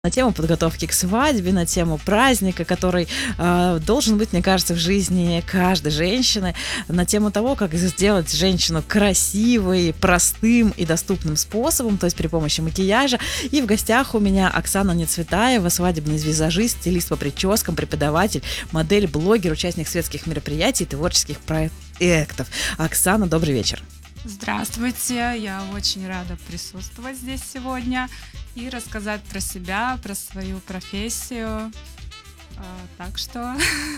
на тему подготовки к свадьбе, на тему праздника, который должен быть, мне кажется, в жизни каждой женщины, на тему того, как сделать женщину красивой, простым и доступным способом, то есть при помощи макияжа. И в гостях у меня Оксана Нецветаева, свадебный визажист, стилист по прическам, преподаватель, модель, блогер, участник светских мероприятий и творческих проектов. Оксана, добрый вечер. Здравствуйте, я очень рада присутствовать здесь сегодня и рассказать про себя, про свою профессию. Так что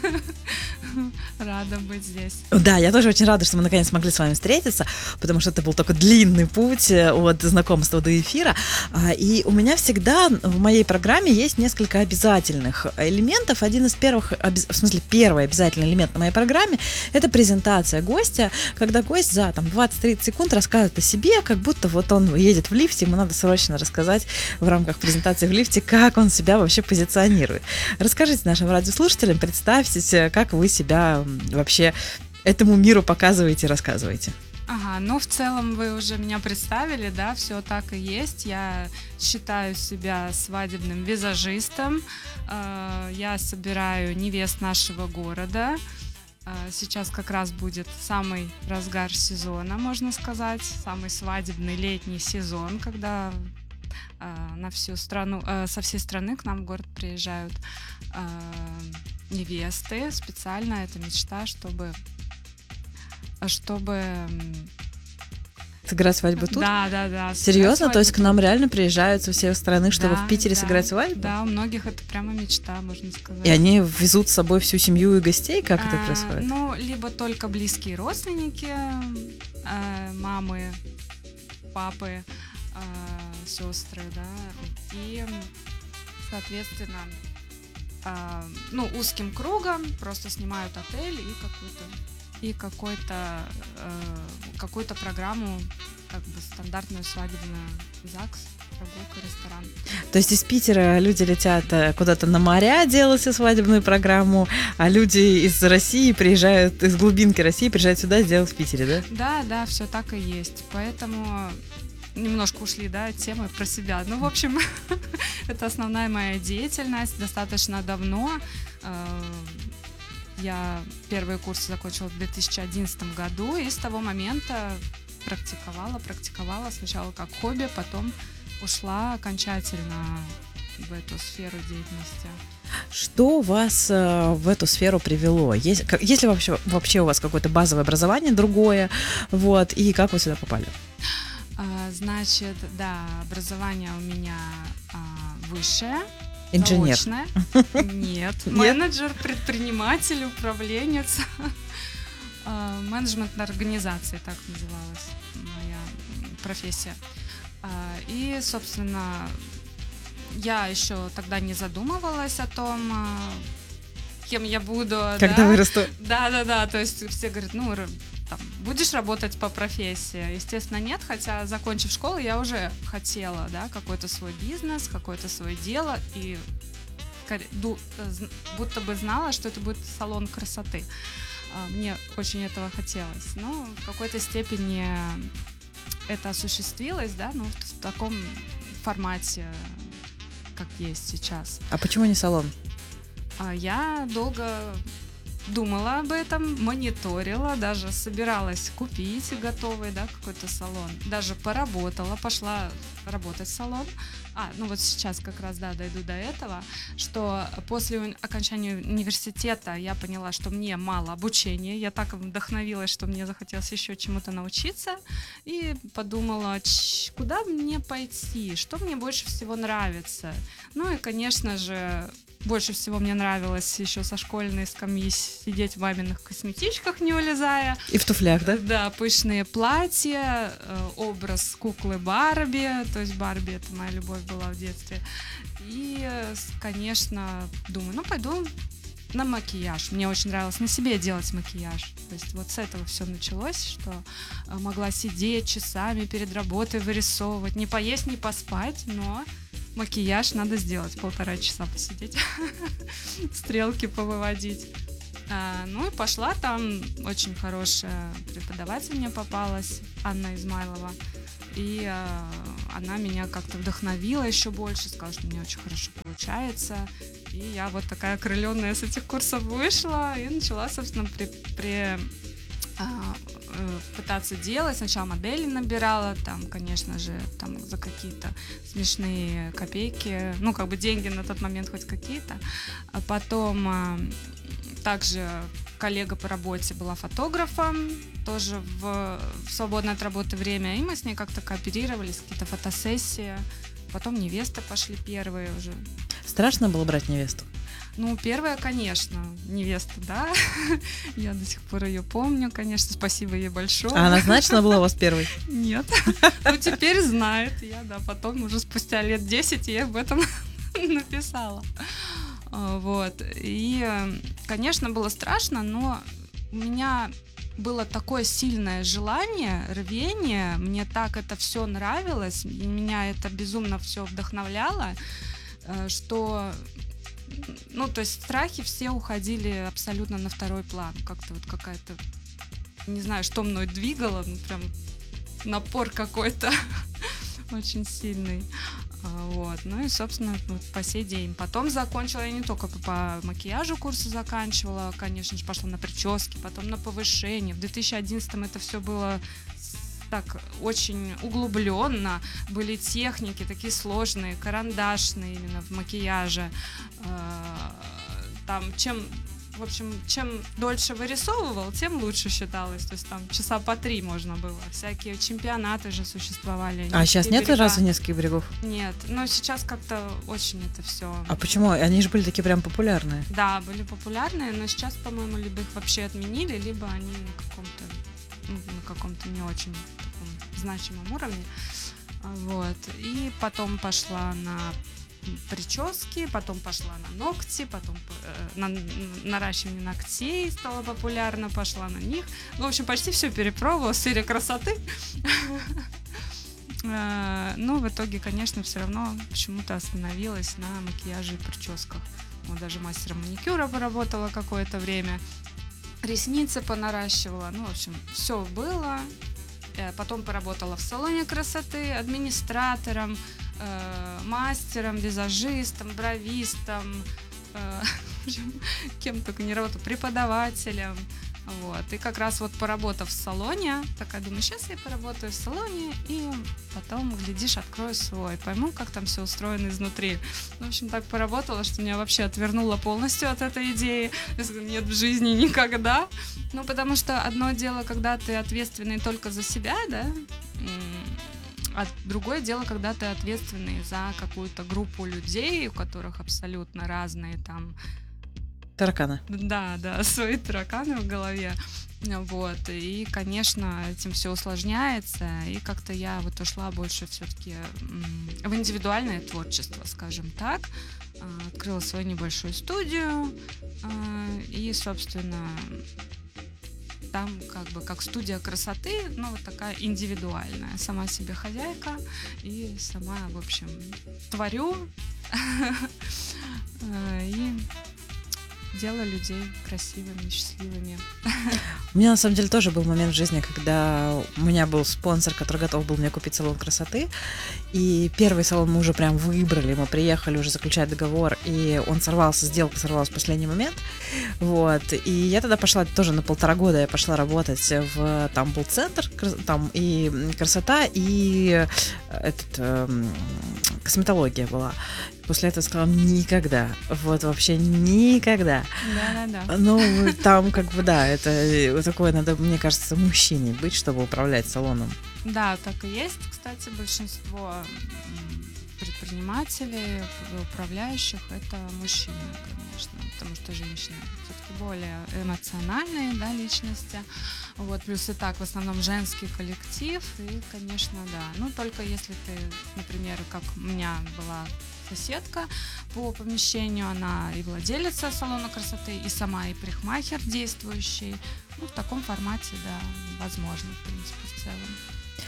рада быть здесь. Да, я тоже очень рада, что мы наконец смогли с вами встретиться, потому что это был такой длинный путь от знакомства до эфира. И у меня всегда в моей программе есть несколько обязательных элементов. Один из первых, в смысле, первый обязательный элемент на моей программе – это презентация гостя, когда гость за 20-30 секунд рассказывает о себе, как будто вот он едет в лифте, ему надо срочно рассказать в рамках презентации в лифте, как он себя вообще позиционирует. Расскажите нашим радиослушателям, представьтесь, как вы себя вообще этому миру показываете и рассказываете. Ага, ну в целом вы уже меня представили, да, все так и есть. Я считаю себя свадебным визажистом. Я собираю невест нашего города. Сейчас как раз будет самый разгар сезона, можно сказать, самый свадебный летний сезон, когда на всю страну, со всей страны к нам в город приезжают невесты. Специально это мечта, чтобы сыграть свадьбу тут? Да. Серьезно? То есть к нам реально приезжают со всей страны, чтобы в Питере сыграть свадьбу? Да, у многих это прямо мечта, можно сказать. И они везут с собой всю семью и гостей? Как это происходит? Ну, либо только близкие родственники, мамы, папы, сестры, да, и, соответственно, узким кругом просто снимают отель и какую-то программу, как бы стандартную свадебную, ЗАГС, прогулка, ресторан. То есть из Питера люди летят куда-то на моря делать свадебную программу, а люди из России приезжают, из глубинки России приезжают сюда сделать в Питере, да? Да, все так и есть. Поэтому немножко ушли, да, от темы про себя. Ну, в общем, это основная моя деятельность достаточно давно. Я первые курсы закончила в 2011 году, и с того момента практиковала сначала как хобби, потом ушла окончательно в эту сферу деятельности. Что вас в эту сферу привело? Есть ли вообще у вас какое-то базовое образование другое? Вот, и как вы сюда попали? Значит, да, образование у меня высшее. Инженер? Научное. Нет. Менеджер, предприниматель, управленец. Менеджментной организации, так называлась моя профессия. И, собственно, я еще тогда не задумывалась о том, кем я буду. Когда вырасту. Да. То есть все говорят, будешь работать по профессии? Естественно, нет, хотя, закончив школу, я уже хотела, да, какой-то свой бизнес, какое-то свое дело, и будто бы знала, что это будет салон красоты. Мне очень этого хотелось. Но в какой-то степени это осуществилось, да, в таком формате, как есть сейчас. А почему не салон? Я долго думала об этом, мониторила, даже собиралась купить готовый, да, какой-то салон. Даже пошла работать в салон. Вот сейчас как раз, да, дойду до этого, что после окончания университета я поняла, что мне мало обучения. Я так вдохновилась, что мне захотелось еще чему-то научиться. И подумала, куда мне пойти, что мне больше всего нравится. Ну и, конечно же, больше всего мне нравилось еще со школьной скамьи сидеть в маминых косметичках, не вылезая. И в туфлях, да? Да, пышные платья, образ куклы Барби. То есть Барби — это моя любовь была в детстве. И, конечно, думаю, пойду на макияж. Мне очень нравилось на себе делать макияж. То есть вот с этого все началось, что могла сидеть часами перед работой, вырисовывать, не поесть, не поспать, но макияж надо сделать, 1,5 часа посидеть, стрелки повыводить. И пошла, там очень хорошая преподаватель мне попалась, Анна Измайлова. и она меня как-то вдохновила еще больше, сказала, что у меня очень хорошо получается. И я вот такая окрыленная с этих курсов вышла и начала, собственно, пытаться делать. Сначала модели набирала, там, конечно же, там за какие-то смешные копейки, ну, как бы деньги на тот момент хоть какие-то. А потом также коллега по работе была фотографом, тоже в свободное от работы время, и мы с ней как-то кооперировались, какие-то фотосессии. Потом невесты пошли первые уже. Страшно было брать невесту? Ну, первая, конечно, невеста, да. Я до сих пор ее помню, конечно, спасибо ей большое. А она знает, что она была у вас первой? Нет. Ну, теперь знает. Я, да, потом уже спустя лет 10 я об этом написала. Вот. И, конечно, было страшно, но у меня было такое сильное желание, рвение, мне так это все нравилось, и меня это безумно все вдохновляло, что, ну, то есть страхи все уходили абсолютно на второй план. Как-то вот какая-то, не знаю, что мной двигало, ну, прям напор какой-то очень сильный. Вот. Ну и, собственно, вот по сей день. Потом закончила я не только по макияжу курсы заканчивала, конечно же, пошла на прически, потом на повышение. В 2011-м это все было так очень углубленно. Были техники такие сложные, карандашные именно в макияже. Там, в общем, чем дольше вырисовывал, тем лучше считалось. То есть там часа по 3 можно было. Всякие чемпионаты же существовали. А сейчас нет разве нескольких берегов? Нет, но сейчас как-то очень это все. А почему? Они же были такие прям популярные. Да, были популярные, но сейчас, по-моему, либо их вообще отменили, либо они на каком-то не очень таком значимом уровне. Вот. И потом пошла на прически, потом пошла на ногти, потом на наращивание ногтей стало популярно, пошла на них. В общем, почти все перепробовала в сфере красоты. Но в итоге, конечно, все равно почему-то остановилась на макияже и прическах. Вот даже мастером маникюра поработала какое-то время, ресницы понаращивала. Ну, в общем, все было. Потом поработала в салоне красоты администратором, мастером, визажистом, бровистом, в общем, кем только не работала, преподавателем. Вот. И как раз вот поработав в салоне, такая думаю, сейчас я поработаю в салоне, и потом, глядишь, открою свой, пойму, как там все устроено изнутри. В общем, так поработала, что меня вообще отвернуло полностью от этой идеи. Нет в жизни никогда. Ну, потому что одно дело, когда ты ответственный только за себя, да, а другое дело, когда ты ответственный за какую-то группу людей, у которых абсолютно разные там тараканы. Да, свои тараканы в голове. Вот. И, конечно, этим все усложняется. И как-то я вот ушла больше все-таки в индивидуальное творчество, скажем так. Открыла свою небольшую студию. И, собственно, там как бы как студия красоты, ну, вот такая индивидуальная. Сама себе хозяйка и сама, в общем, творю и делаю людей красивыми, счастливыми. У меня, на самом деле, тоже был момент в жизни, когда у меня был спонсор, который готов был мне купить салон красоты. И первый салон мы уже прям выбрали, мы приехали уже заключать договор, и он сорвался, сделка сорвалась в последний момент. Вот. И я тогда пошла тоже на 1,5 года, я пошла работать в... Там был центр, там и красота, и косметология была. После этого сказала никогда. Вот вообще никогда. Да. Ну, там как бы, да, это такое надо, мне кажется, мужчине быть, чтобы управлять салоном. Да, так и есть. Кстати, большинство предпринимателей, управляющих, это мужчины, конечно, потому что женщины все-таки более эмоциональные, да, личности. Вот, плюс и так в основном женский коллектив, и, конечно, да. Ну, только если ты, например, как у меня была соседка по помещению, она и владелица салона красоты, и сама и парикмахер действующий. Ну, в таком формате, да, возможно, в принципе, в целом.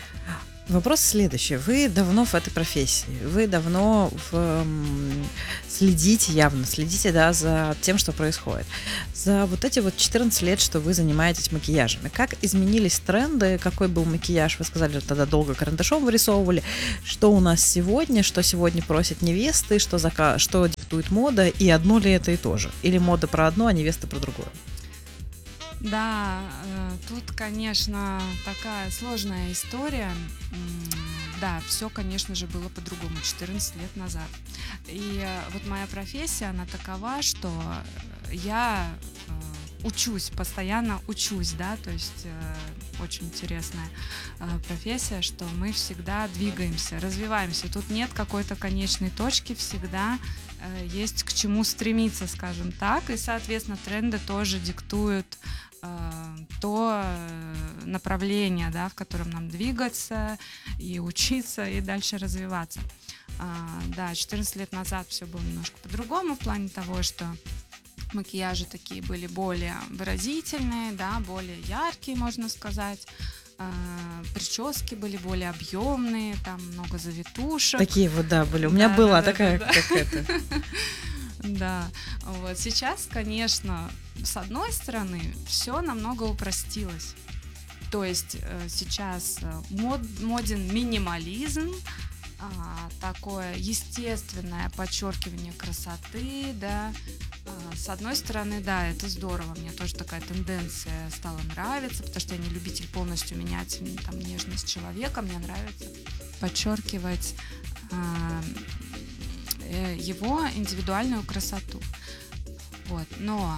Вопрос следующий. Вы давно в этой профессии, вы давно следите, да, за тем, что происходит. За вот эти вот 14 лет, что вы занимаетесь макияжами, как изменились тренды, какой был макияж? Вы сказали, что тогда долго карандашом вырисовывали. Что у нас сегодня, что сегодня просят невесты, что диктует мода, и одно ли это и то же? Или мода про одно, а невеста про другое? Да, тут, конечно, такая сложная история. Да, все, конечно же, было по-другому 14 лет назад. И вот моя профессия, она такова, что я учусь, постоянно учусь, да, то есть очень интересная профессия, что мы всегда двигаемся, развиваемся. Тут нет какой-то конечной точки, всегда есть к чему стремиться, скажем так, и, соответственно, тренды тоже диктуют то направление, да, в котором нам двигаться и учиться, и дальше развиваться. Да, 14 лет назад все было немножко по-другому в плане того, что макияжи такие были более выразительные, да, более яркие, можно сказать. Прически были более объемные, там много завитушек. Такие вот, да, были. У меня была такая, как это. Да, вот сейчас, конечно, с одной стороны, все намного упростилось. То есть сейчас моден минимализм, такое естественное подчеркивание красоты, да. С одной стороны, да, это здорово, мне тоже такая тенденция стала нравиться, потому что я не любитель полностью менять там нежность человека, мне нравится подчеркивать его индивидуальную красоту. Вот. Но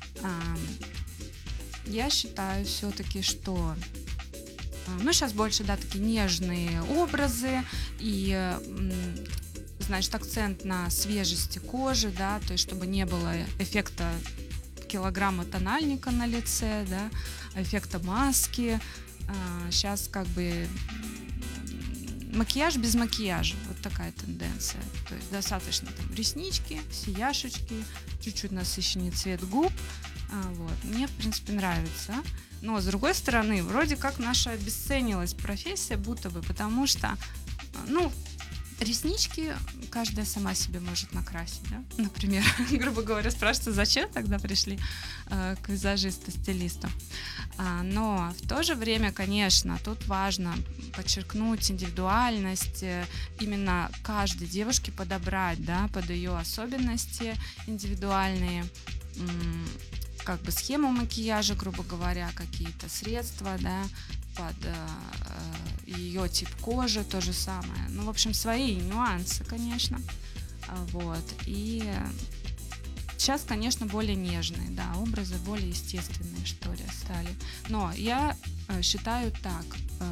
я считаю все-таки, что сейчас больше, да, такие нежные образы и, значит, акцент на свежести кожи, да, то есть чтобы не было эффекта килограмма тональника на лице, да, эффекта маски. Сейчас как бы макияж без макияжа, вот такая тенденция. То есть достаточно там реснички, сияшечки, чуть-чуть насыщенный цвет губ. Вот. Мне, в принципе, нравится. Но, с другой стороны, вроде как наша обесценилась профессия, будто бы, потому что, реснички каждая сама себе может накрасить, да? Например, грубо говоря, спрашивается, зачем тогда пришли к визажисту, стилисту. Но в то же время, конечно, тут важно подчеркнуть индивидуальность, именно каждой девушке подобрать, да, под ее особенности индивидуальные, как бы схему макияжа, грубо говоря, какие-то средства, да, под ее тип кожи, то же самое. В общем, свои нюансы, конечно. Вот. И сейчас, конечно, более нежные, да, образы более естественные, что ли, стали. Но я считаю так,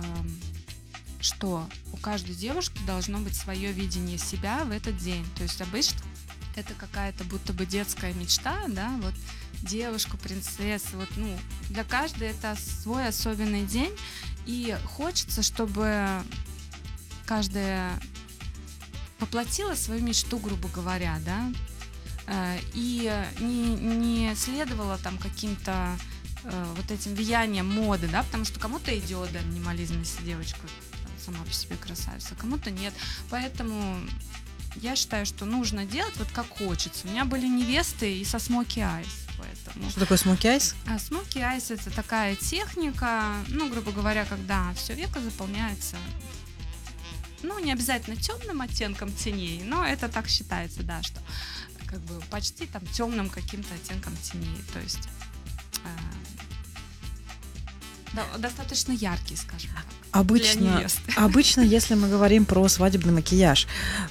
что у каждой девушки должно быть свое видение себя в этот день. То есть обычно это какая-то будто бы детская мечта, да, вот девушку, принцессу, вот, для каждой это свой особенный день, и хочется, чтобы каждая воплотила свою мечту, грубо говоря, да, и не следовала там каким-то вот этим влиянием моды, да, потому что кому-то идет, да, минимализм, если девочка сама по себе красавица, кому-то нет, поэтому я считаю, что нужно делать вот как хочется. У меня были невесты и со смоки айс. Поэтому... Что такое смоки айс? Смоки айс — это такая техника, грубо говоря, когда все веко заполняется, не обязательно темным оттенком теней, но это так считается, да, что как бы почти там темным каким-то оттенком теней. То есть достаточно яркий, скажем так. Обычно, если мы говорим про свадебный макияж,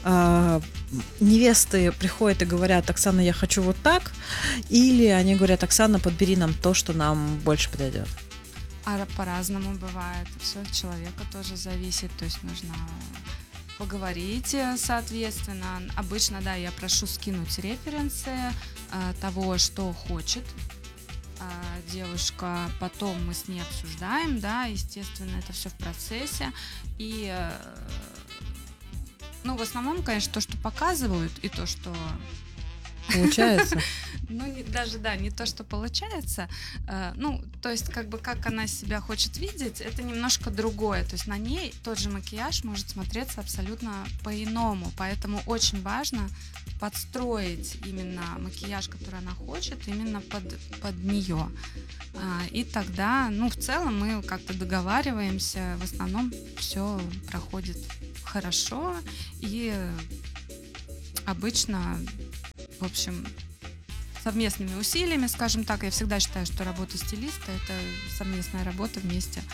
невесты приходят и говорят: Оксана, я хочу вот так, или они говорят: Оксана, подбери нам то, что нам больше подойдет. По-разному бывает, все от человека тоже зависит, то есть нужно поговорить, соответственно. Обычно, да, я прошу скинуть референсы того, что хочет девушка, потом мы с ней обсуждаем, да, естественно, это все в процессе, и, в основном, конечно, то, что показывают, и то, что Получается? Ну, даже, да, не то, что получается. Ну, то есть, как бы, как она себя хочет видеть, это немножко другое. То есть на ней тот же макияж может смотреться абсолютно по-иному. Поэтому очень важно подстроить именно макияж, который она хочет, именно под нее. И тогда, ну, в целом мы как-то договариваемся. В основном все проходит хорошо. И обычно, в общем, совместными усилиями, скажем так. Я всегда считаю, что работа стилиста — это совместная работа вместе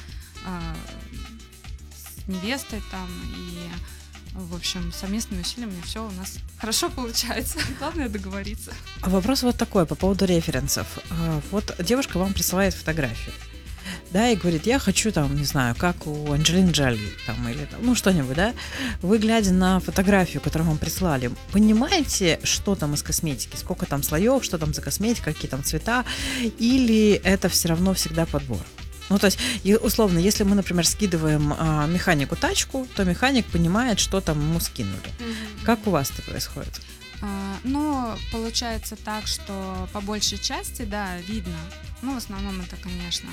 с невестой там, и, в общем, совместными усилиями все у нас хорошо получается. Главное договориться. А вопрос вот такой по поводу референсов. Вот девушка вам присылает фотографию, да, и говорит, я хочу там, не знаю, как у Анджелины Джоли, там, или там, ну, что-нибудь, да, вы, глядя на фотографию, которую вам прислали, понимаете, что там из косметики, сколько там слоев, что там за косметика, какие там цвета, или это все равно всегда подбор? Ну, то есть, условно, если мы, например, скидываем механику тачку, то механик понимает, что там ему скинули. Как у вас это происходит? Ну, получается так, что по большей части, да, видно. Ну, в основном это, конечно,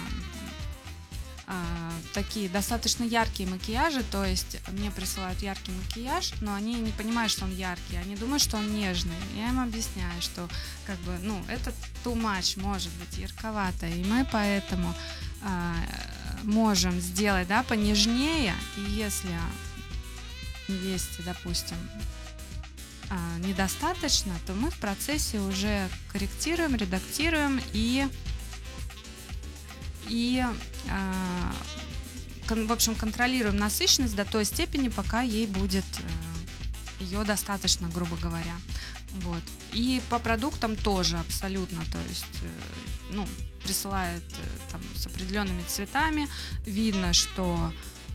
такие достаточно яркие макияжи, то есть мне присылают яркий макияж, но они не понимают, что он яркий, они думают, что он нежный. Я им объясняю, что как бы, ну, это too much, может быть, ярковато, и мы поэтому можем сделать, да, понежнее, и если есть, допустим, недостаточно, то мы в процессе уже корректируем, редактируем и в общем, контролируем насыщенность до той степени, пока ей будет ее достаточно, грубо говоря. Вот. И по продуктам тоже абсолютно, то есть, ну, присылает там с определенными цветами, видно, что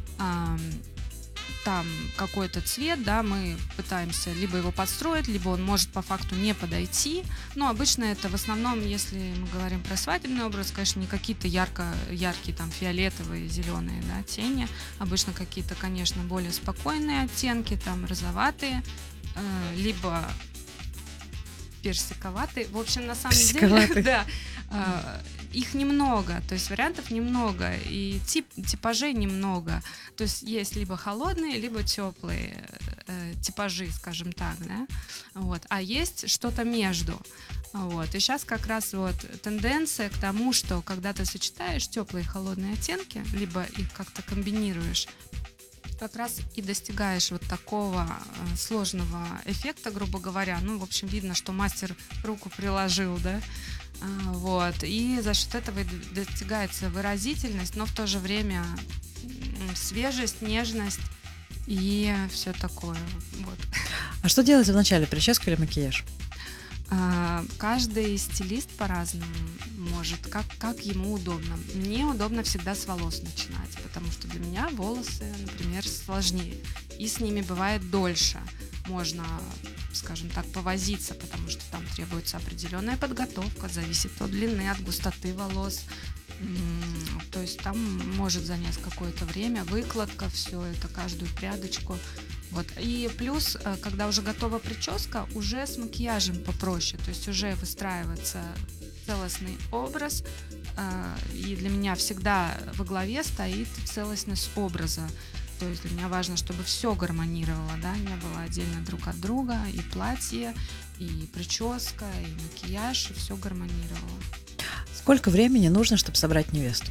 там какой-то цвет, да, мы пытаемся либо его подстроить, либо он может по факту не подойти. Но обычно это в основном, если мы говорим про свадебный образ, конечно, не какие-то яркие там фиолетовые, зеленые, да, тени. Обычно какие-то, конечно, более спокойные оттенки, там розоватые, либо персиковатые. В общем, на самом деле, да, их немного, то есть вариантов немного, и типажей немного. То есть есть либо холодные, либо теплые типажи, скажем так, да. Вот. А есть что-то между. Вот. И сейчас как раз вот тенденция к тому, что когда ты сочетаешь теплые и холодные оттенки, либо их как-то комбинируешь, как раз и достигаешь вот такого сложного эффекта, грубо говоря. Ну, в общем, видно, что мастер руку приложил, да. Вот. И за счет этого достигается выразительность, но в то же время свежесть, нежность и все такое. Вот. А что делать вначале, прическа или макияж? Каждый стилист по-разному может, как ему удобно. Мне удобно всегда с волос начинать, потому что для меня волосы, например, сложнее, и с ними бывает дольше. Можно, скажем так, повозиться, потому что там требуется определенная подготовка, зависит от длины, от густоты волос. То есть там может занять какое-то время, выкладка, все это, каждую прядочку. Вот. И плюс, когда уже готова прическа, уже с макияжем попроще, то есть уже выстраивается целостный образ, и для меня всегда во главе стоит целостность образа. То есть для меня важно, чтобы все гармонировало, да, не было отдельно друг от друга, и платье, и прическа, и макияж, и все гармонировало. Сколько времени нужно, чтобы собрать невесту?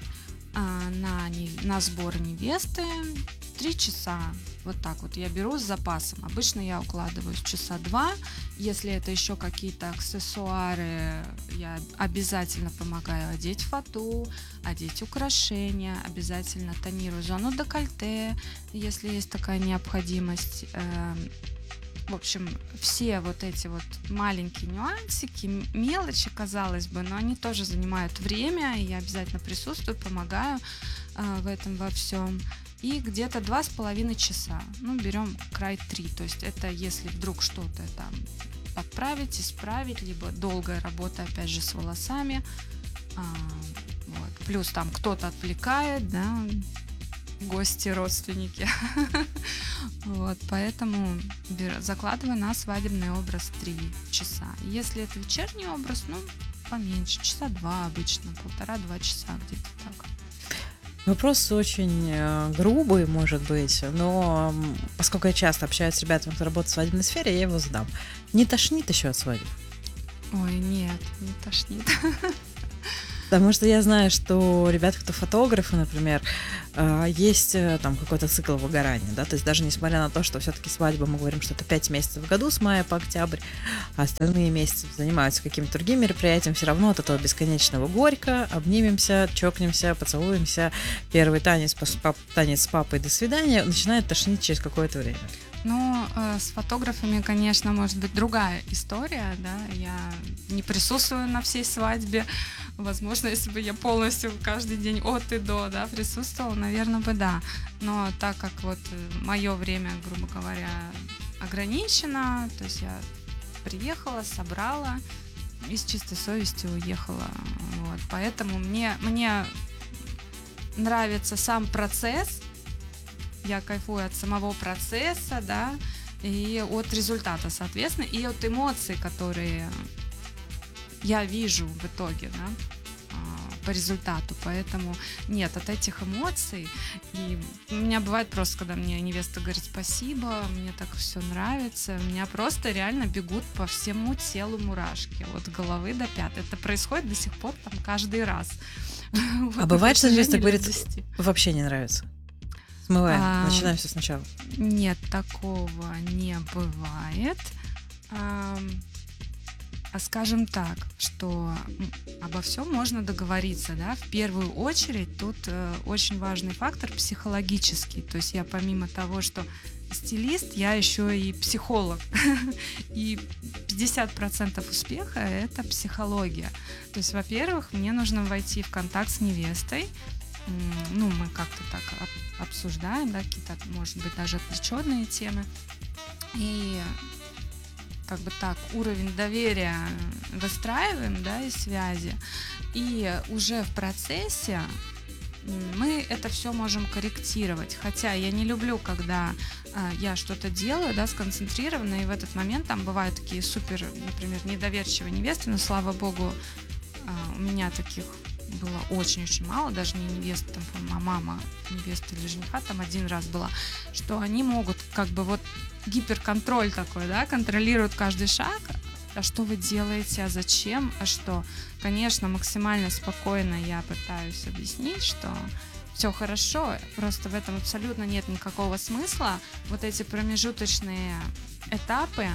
На сбор невесты 3 часа. Вот так вот я беру с запасом. Обычно я укладываюсь часа 2. Если это еще какие-то аксессуары, я обязательно помогаю одеть фату, одеть украшения, обязательно тонирую зону декольте, если есть такая необходимость. В общем, все вот эти вот маленькие нюансики, мелочи, казалось бы, но они тоже занимают время, и я обязательно присутствую, помогаю в этом во всем. И где-то 2,5 часа. Ну, берем край 3. То есть это если вдруг что-то там подправить, исправить, либо долгая работа, опять же, с волосами. Вот. Плюс там кто-то отвлекает, да. гости, родственники. Вот, поэтому закладываю на свадебный образ 3 часа. Если это вечерний образ, ну, поменьше, часа 2 обычно, 1,5-2 часа где-то так. Вопрос очень грубый, может быть, но поскольку я часто общаюсь с ребятами, кто работает в свадебной сфере, я его задам. Не тошнит еще от свадьбы? Ой, нет, не тошнит. Потому что я знаю, что ребята, кто фотографы, например, есть там какой-то цикл выгорания, да, то есть даже несмотря на то, что все-таки свадьба, мы говорим, что это 5 месяцев в году, с мая по октябрь, а остальные месяцы занимаются какими-то другими мероприятиями, все равно от этого бесконечного горько, обнимемся, чокнемся, поцелуемся, первый танец с папой, до свидания, начинает тошнить через какое-то время. Ну, с фотографами, конечно, может быть другая история, да, я не присутствую на всей свадьбе, возможно, если бы я полностью каждый день от и до, да, присутствовала, наверное, бы да, но так как вот мое время, грубо говоря, ограничено, то есть я приехала, собрала и с чистой совестью уехала, вот, поэтому мне нравится сам процесс. Я кайфую от самого процесса, да, и от результата, соответственно, и от эмоций, которые я вижу в итоге, да, по результату. Поэтому нет, от этих эмоций. И у меня бывает просто, когда мне невеста говорит спасибо, мне так все нравится, у меня просто реально бегут по всему телу мурашки, от головы до пят. Это происходит до сих пор там каждый раз. А бывает, что невеста говорит, вообще не нравится? Смываем, начинаем все сначала. Нет, такого не бывает. Скажем так, что обо всем можно договориться, да. В первую очередь тут очень важный фактор психологический. То есть я помимо того, что стилист, я еще и психолог. И 50% успеха — это психология. То есть, во-первых, мне нужно войти в контакт с невестой. Ну, мы как-то так обсуждаем, да, какие-то, может быть, даже отвлеченные темы. И как бы так, уровень доверия выстраиваем, да, и связи. И уже в процессе мы это все можем корректировать. Хотя я не люблю, когда я что-то делаю, да, сконцентрированно, и в этот момент там бывают такие супер, например, недоверчивые невесты, но, слава богу, у меня таких было очень-очень мало, даже не невеста, там, по-моему, мама невесты или жениха там один раз была, что они могут как бы вот гиперконтроль такой, да, контролируют каждый шаг, а что вы делаете, а зачем, а что. Конечно, максимально спокойно я пытаюсь объяснить, что все хорошо, просто в этом абсолютно нет никакого смысла. Вот эти промежуточные этапы,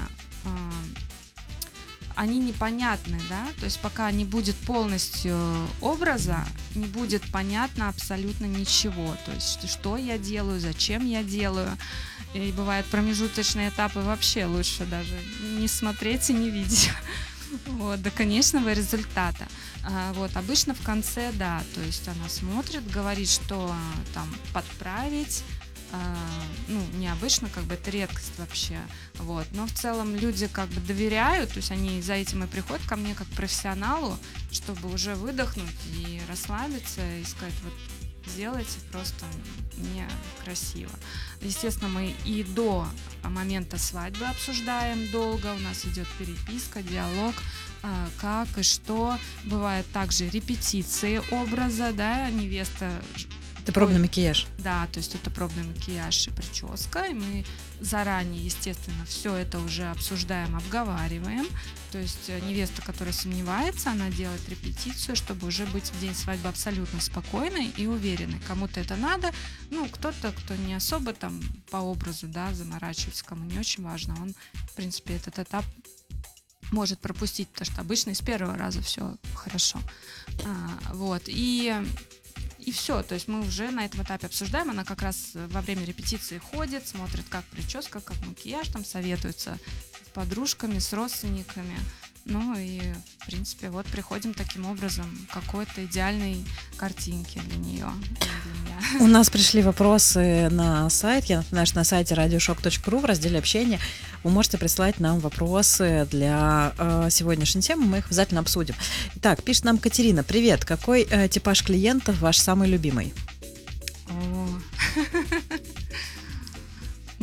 они непонятны, да, то есть пока не будет полностью образа, не будет понятно абсолютно ничего, то есть что я делаю, зачем я делаю, и бывают промежуточные этапы вообще лучше даже не смотреть и не видеть, вот, до конечного результата. Вот, обычно в конце, да, то есть она смотрит, говорит, что там подправить, ну, необычно, как бы это редкость вообще, вот, но в целом люди как бы доверяют, то есть они за этим и приходят ко мне как к профессионалу, чтобы уже выдохнуть и расслабиться, и сказать, вот, сделайте просто некрасиво. Естественно, мы и до момента свадьбы обсуждаем долго, у нас идет переписка, диалог, как и что. Бывают также репетиции образа, да, невеста... Это пробный макияж. Да, то есть это пробный макияж и прическа, и мы заранее, естественно, все это уже обсуждаем, обговариваем. То есть невеста, которая сомневается, она делает репетицию, чтобы уже быть в день свадьбы абсолютно спокойной и уверенной. Кому-то это надо, ну, кто-то, кто не особо там по образу, да, заморачивается, кому не очень важно, он, в принципе, этот этап может пропустить, потому что обычно из первого раза все хорошо. Вот, и все, то есть мы уже на этом этапе обсуждаем, она как раз во время репетиции ходит, смотрит, как прическа, как макияж, там советуется с подружками, с родственниками, ну и, в принципе, вот приходим таким образом к какой-то идеальной картинке для нее. У нас пришли вопросы на сайт, я напоминаю, что на сайте radioshock.ru в разделе общения вы можете прислать нам вопросы для сегодняшней темы, мы их обязательно обсудим. Итак, пишет нам Катерина: привет, какой типаж клиентов ваш самый любимый?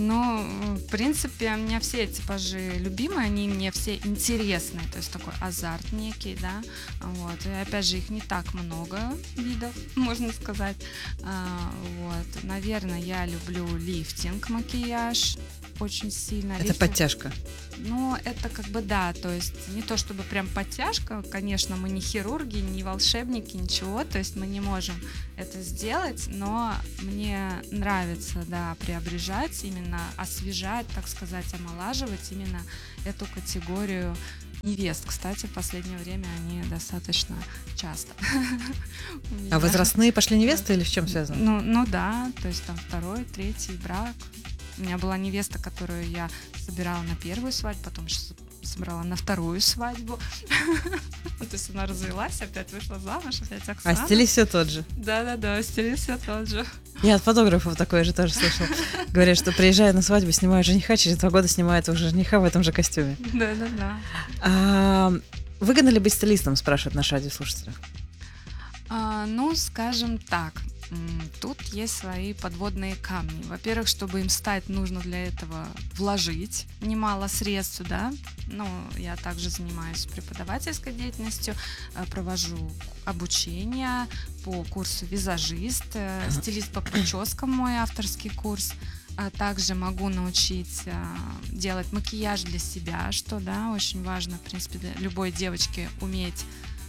Ну, в принципе, у меня все типажи любимые, они мне все интересные, то есть такой азарт некий, да, вот, и опять же их не так много видов, можно сказать, вот, наверное, я люблю лифтинг, макияж очень сильно. Это подтяжка. Ну, это как бы да, то есть не то чтобы прям подтяжка, конечно, мы не хирурги, не волшебники, ничего, то есть мы не можем это сделать, но мне нравится, да, преображать, именно освежать, так сказать, омолаживать именно эту категорию невест. Кстати, в последнее время они достаточно часто. А возрастные пошли невесты или в чем связано? Ну да, то есть там 2-й, 3-й брак. У меня была невеста, которую я собирала на первую свадьбу, потом собрала на 2-ю свадьбу. То есть она развелась, опять вышла замуж, опять Оксана. А стилист все тот же? Да, стилист все тот же. Я от фотографов такое же тоже слышала. Говорят, что приезжая на свадьбу, снимают жениха, через 2 года снимают уже жениха в этом же костюме. Да. Выгодно ли быть стилистом, спрашивают наши радиослушатели? Ну, скажем так, тут есть свои подводные камни. Во-первых, чтобы им стать, нужно для этого вложить немало средств, да. Ну, я также занимаюсь преподавательской деятельностью, провожу обучение по курсу визажист, стилист по прическам мой авторский курс. А также могу научить делать макияж для себя, что, да, очень важно, в принципе, для любой девочки уметь.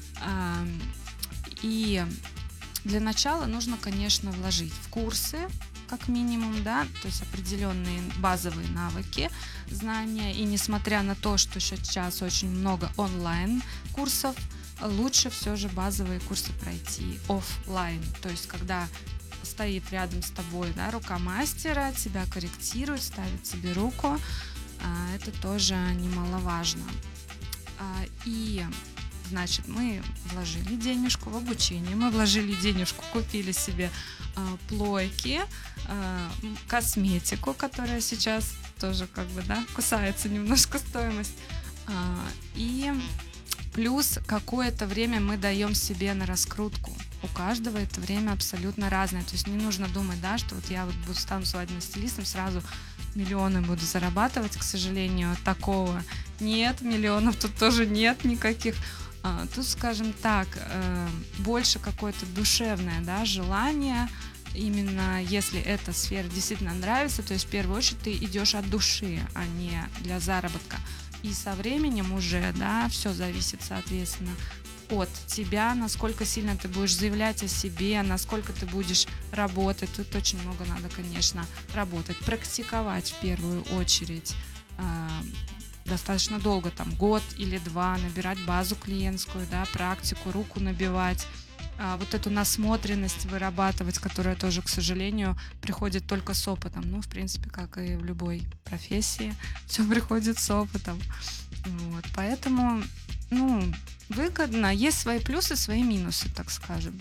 И для начала нужно, конечно, вложить в курсы, как минимум, да, то есть определенные базовые навыки, знания. И несмотря на то, что сейчас очень много онлайн-курсов, лучше все же базовые курсы пройти офлайн. То есть когда стоит рядом с тобой, да, рука мастера, тебя корректирует, ставит тебе руку, это тоже немаловажно. И значит, мы вложили денежку в обучение, мы вложили денежку, купили себе плойки, косметику, которая сейчас тоже как бы, да, кусается немножко стоимость. И плюс какое-то время мы даем себе на раскрутку. У каждого это время абсолютно разное. То есть не нужно думать, да, что вот я вот стану свадебным стилистом, сразу миллионы буду зарабатывать. К сожалению, такого нет, миллионов тут тоже нет никаких. Тут, скажем так, больше какое-то душевное, да, желание, именно если эта сфера действительно нравится, то есть в первую очередь ты идешь от души, а не для заработка. И со временем уже, да, все зависит, соответственно, от тебя, насколько сильно ты будешь заявлять о себе, насколько ты будешь работать. Тут очень много надо, конечно, работать, практиковать в первую очередь. Достаточно долго, там, 1 или 2, набирать базу клиентскую, да, практику, руку набивать, вот эту насмотренность вырабатывать, которая тоже, к сожалению, приходит только с опытом. Ну, в принципе, как и в любой профессии, все приходит с опытом. Вот, поэтому, ну, выгодно. Есть свои плюсы, свои минусы, так скажем.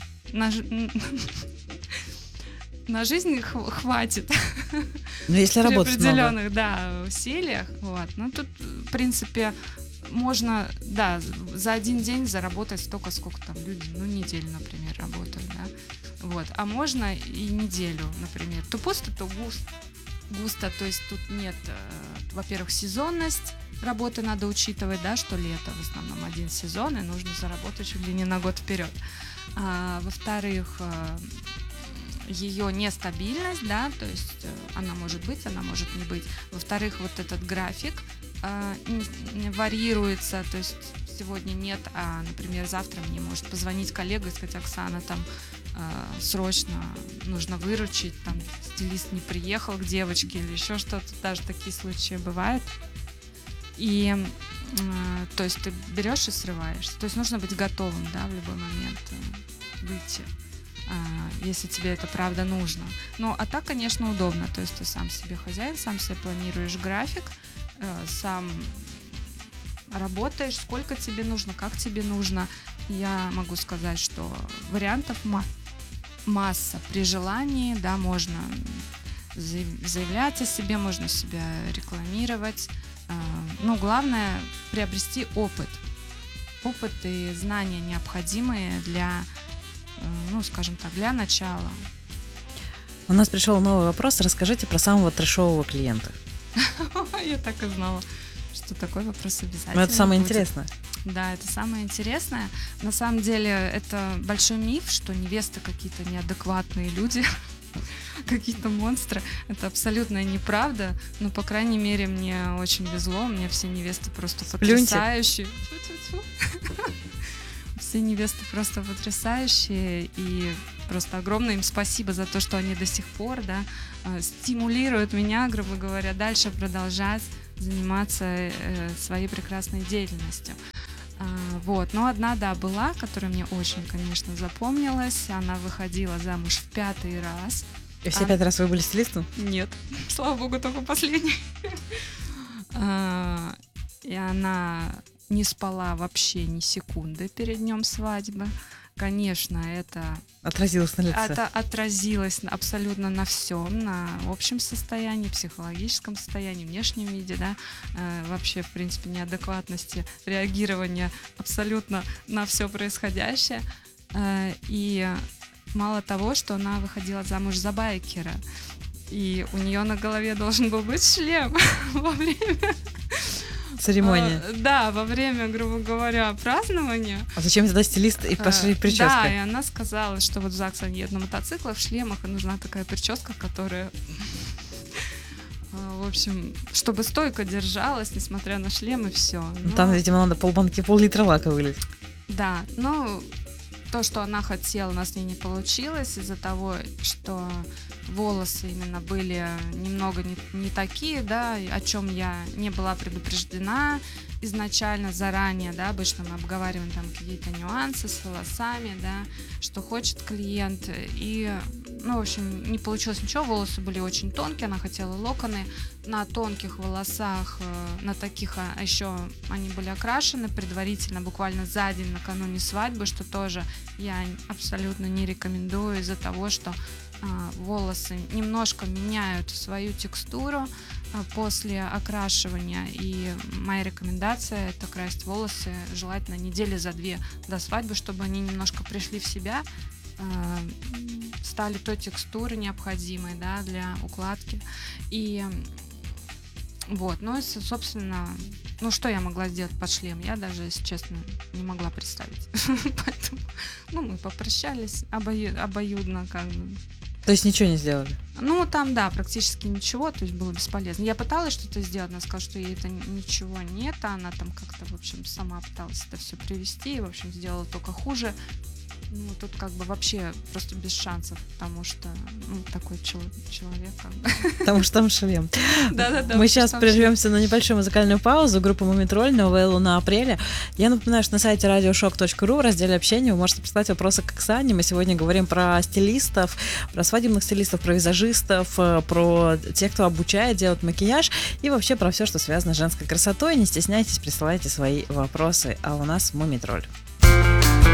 На жизнь хватит. Но если работать при определенных, да, усилиях. Вот. Ну, тут, в принципе, можно, да, за один день заработать столько, сколько там люди, ну, неделю, например, работают, да. Вот. А можно и неделю, например. То пусто, то густо. То есть тут нет, во-первых, сезонность работы надо учитывать, да, что лето в основном один сезон, и нужно заработать чуть ли не на год вперед. Во-вторых, ее нестабильность, да, то есть она может быть, она может не быть. Во-вторых, вот этот график варьируется, то есть сегодня нет, а, например, завтра мне может позвонить коллега и сказать: Оксана, там срочно нужно выручить, там стилист не приехал к девочке или еще что-то, даже такие случаи бывают. И то есть ты берешь и срываешься, то есть нужно быть готовым, да, в любой момент выйти, если тебе это правда нужно. Ну, а так, конечно, удобно. То есть ты сам себе хозяин, сам себе планируешь график, сам работаешь, сколько тебе нужно, как тебе нужно. Я могу сказать, что вариантов масса. При желании, да, можно заявлять о себе, можно себя рекламировать. Но главное приобрести опыт. Опыт и знания, необходимые для, ну, скажем так, для начала. У нас пришел новый вопрос. Расскажите про самого трэшового клиента. Я так и знала, что такой вопрос обязательно. Но это самое будет. интересное. Да, это самое интересное. На самом деле это большой миф, что невесты какие-то неадекватные люди, какие-то монстры. Это абсолютная неправда. Но, по крайней мере, мне очень везло. У меня все невесты просто потрясающие. Все невесты просто потрясающие. И просто огромное им спасибо за то, что они до сих пор, да, стимулируют меня, грубо говоря, дальше продолжать заниматься своей прекрасной деятельностью. Вот. Но одна, да, была, которая мне очень, конечно, запомнилась. Она выходила замуж в 5-й раз. И все 5 раз вы были стилистом? Нет, слава богу, только последний. И она не спала вообще ни секунды перед днем свадьбы. Конечно, это отразилось на лице. Это отразилось абсолютно на всем, на общем состоянии, психологическом состоянии, внешнем виде, да, вообще, в принципе, неадекватности реагирования абсолютно на все происходящее. И мало того, что она выходила замуж за байкера, и у нее на голове должен был быть шлем во время церемонии. Да, во время, грубо говоря, празднования. А зачем тогда стилист и пошли прическа? Да, и она сказала, что вот в ЗАГС они едут на мотоциклах, в шлемах, и нужна такая прическа, которая, в общем, чтобы стойко держалась, несмотря на шлем, и все. Ну, там, видимо, надо пол-литра лака вылить. Да, ну, то, что она хотела, у нас с ней не получилось из-за того, что волосы именно были немного не такие, да, о чем я не была предупреждена изначально, заранее, да, обычно мы обговариваем там какие-то нюансы с волосами, да, что хочет клиент, и, ну, в общем, не получилось ничего, волосы были очень тонкие, она хотела локоны, на тонких волосах, на таких, а еще они были окрашены предварительно, буквально за день накануне свадьбы, что тоже я абсолютно не рекомендую из-за того, что волосы немножко меняют свою текстуру после окрашивания, и моя рекомендация — это красить волосы желательно недели за 2 до свадьбы, чтобы они немножко пришли в себя, стали той текстуры необходимой, да, для укладки. И вот, ну и, собственно, ну что я могла сделать под шлем, я даже, если честно, не могла представить. Поэтому, ну, мы попрощались обоюдно, как бы. То есть ничего не сделали? Ну, там, да, практически ничего, то есть было бесполезно. Я пыталась что-то сделать, она сказала, что ей это ничего нет, а она там как-то, в общем, сама пыталась это все привести, и, в общем, сделала только хуже. Ну, тут как бы вообще просто без шансов, потому что, ну, такой человек. Как бы. Потому что там шлем. Да-да-да. Мы сейчас прервемся на небольшую музыкальную паузу. Группа Мумитроль, «Новая луна апреля». Я напоминаю, что на сайте radioshock.ru в разделе общения вы можете прислать вопросы к Оксане. Мы сегодня говорим про стилистов, про свадебных стилистов, про визажистов, про тех, кто обучает делать макияж и вообще про все, что связано с женской красотой. Не стесняйтесь, присылайте свои вопросы. А у нас Мумитроль.